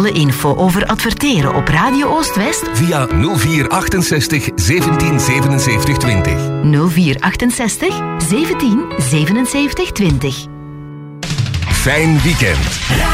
Alle info over adverteren op Radio Oost-West via 0468 17 77 20. 0468 17 77 20. Fijn weekend.